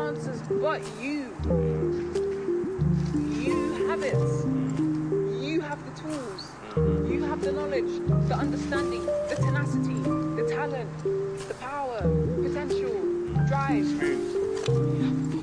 answers but you. You have it. You have the tools. You have the knowledge, the understanding, the tenacity, the talent, the power, potential, drive.